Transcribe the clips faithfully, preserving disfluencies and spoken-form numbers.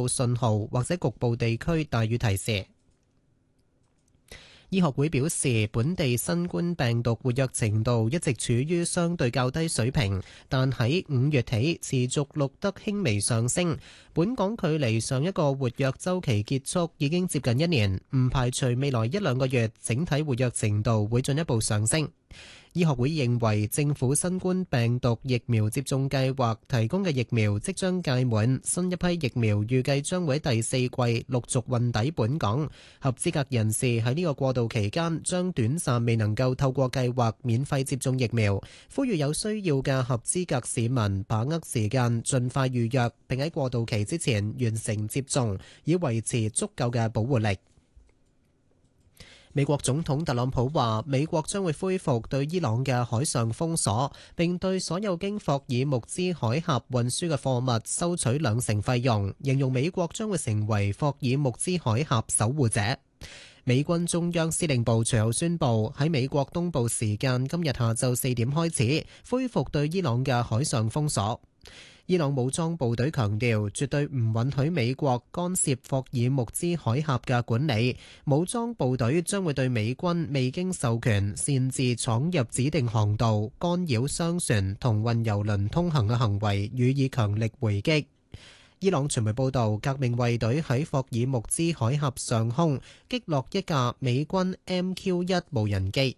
信號或者局部地區大雨提示。醫學會表示，本地新冠病毒活躍程度一直處於相對較低水平，但喺五月起持續錄得輕微上升。本港距離上一個活躍週期結束已經接近一年，唔排除未來一兩個月整體活躍程度會進一步上升。醫學會認為政府新冠病毒疫苗接種計劃提供嘅疫苗即將屆滿，新一批疫苗預計將會喺第四季陸續運抵本港。合資格人士喺呢個過渡期間將短暫未能夠透過計劃免費接種疫苗，呼籲有需要嘅合資格市民把握時間盡快預約，並喺過渡期之前完成接種，以維持足夠嘅保護力。美國總統特朗普話，美國將會恢復對伊朗嘅海上封鎖，並對所有經霍爾木茲海峽運輸嘅貨物收取兩成費用，形容美國將會成為霍爾木茲海峽守護者。美軍中央司令部隨後宣布，喺美國東部時間今日下晝四點開始，恢復對伊朗嘅海上封鎖。伊朗武裝部隊強調，絕對唔允許美國干涉霍爾木茲海峽嘅管理。武裝部隊將會對美軍未經授權擅自闖入指定航道、干擾商船同運油輪通行嘅行為予以強力回擊。伊朗傳媒報道，革命衛隊喺霍爾木茲海峽上空擊落一架美軍 M Q 一無人機。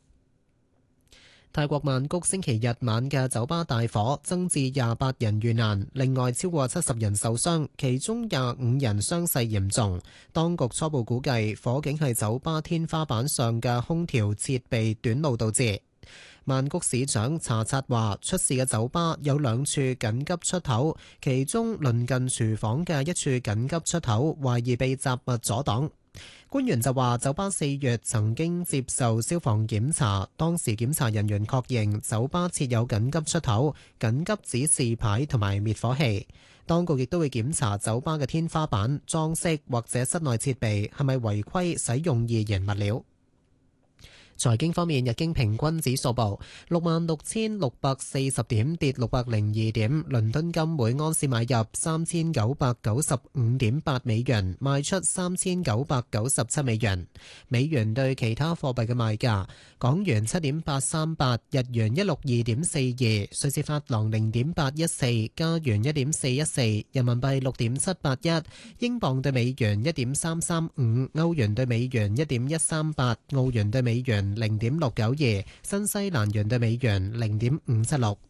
泰國曼谷星期日晚嘅酒吧大火增至廿八人遇難，另外超過七十人受傷，其中廿五人傷勢嚴重。當局初步估計火警係酒吧天花板上嘅空調設備短路導致。曼谷市長查察話，出事嘅酒吧有兩處緊急出口，其中鄰近廚房嘅一處緊急出口懷疑被雜物阻擋。官員就話，酒吧四月曾經接受消防檢查，當時檢查人員確認酒吧設有緊急出口、緊急指示牌同埋滅火器。當局亦都會檢查酒吧嘅天花板、裝飾或者室內設備係咪違規使用易燃物料。財經方面，日經平均指數報六萬六千六百四十點，跌六百零二點。倫敦金每安士買入三千九百九十五點八美元，賣出三千九百九十七美元。美元對其他貨幣嘅賣價：港元七點八三八，日元一六二點四二，瑞士法郎零點八一四，加元一點四一四，人民幣六點七八一，英鎊對美元一點三三五，歐元對美元一點一三八，澳元對美元零點六九二，新西蘭元對美元零點五七六。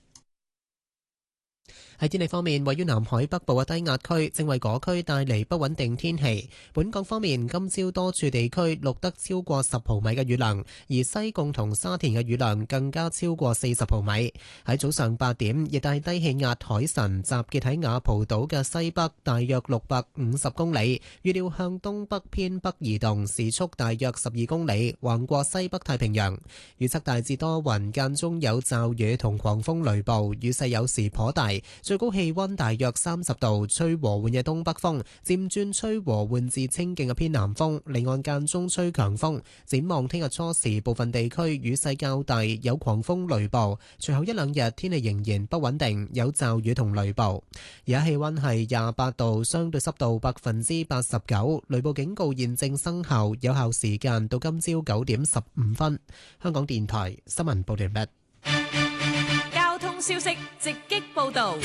喺天氣方面，位於南海北部嘅低壓區正為嗰區帶嚟不穩定天氣。本港方面，今朝多處地區錄得超過十毫米嘅雨量，而西貢同沙田嘅雨量更加超過四十毫米。喺早上八點，熱帶低氣壓海神集結喺雅蒲島嘅西北，大約六百五十公里，預料向東北偏北移動，時速大約十二公里，橫過西北太平洋。預測大致多雲，間中有驟雨同狂風雷暴，雨勢有時頗大。最高氣溫大約三十度，吹和緩嘅東北風，漸轉吹和緩至清勁嘅偏南風，離岸間中吹強風。展望聽日初時，部分地區雨勢較大，有狂風雷暴。隨後一兩日天氣仍然不穩定，有驟雨同雷暴。而家氣溫係廿八度，相對濕度百分之八十九，雷暴警告現正生效，有效時間到今朝九點十五分。香港電台新聞報道完畢。 消息直擊報道。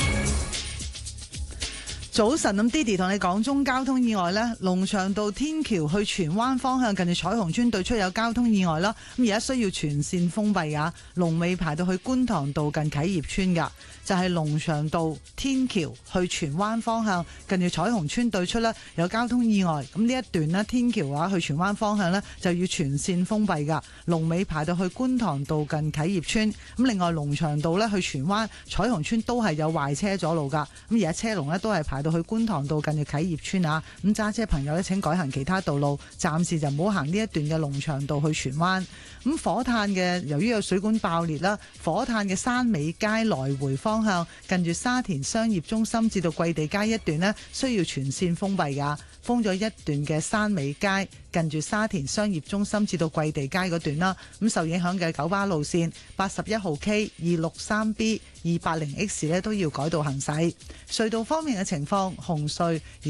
早晨，咁 Didi 同你講中交通意外呢，龍翔道天橋去荃灣方向近住彩虹村對出有交通意外啦，咁而家需要全線封閉噶，龍尾排到去觀塘道近啟業村噶，就係龍翔道天橋去荃灣方向近住彩虹村對出呢有交通意外，咁呢一段呢，天橋啊去荃灣方向呢就要全線封閉噶，龍尾排到去觀塘道近啟業村。咁另外龍翔道呢去荃灣彩虹村都係有壞車阻路噶，咁而家車龍呢都係排到去觀塘道近住啟業村啊，咁揸車朋友呢請改行其他道路，暫時就唔好行呢一段嘅龍翔道去荃灣。咁火炭嘅由於有水管爆裂啦，火炭嘅山尾街來回方向近住沙田商業中心至到桂地街一段呢需要全線封閉噶，封咗一段嘅山尾街近住沙田商業中心至到桂地街嗰段啦。咁受影響嘅九巴路線八十一號 K、二六三 B、二八零 X 呢都要改道行駛。隧道方面嘅情況，紅隧